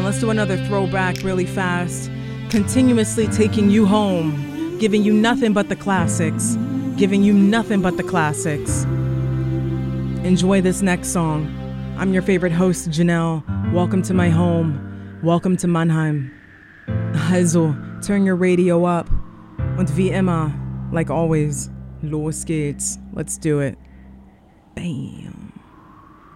let's do another throwback really fast. Continuously taking you home, giving you nothing but the classics. Giving you nothing but the classics. Enjoy this next song. I'm your favorite host, Janelle. Welcome to my home. Welcome to Mannheim. Also, turn your radio up. Und wie immer, like always, los geht's. Let's do it. Bam.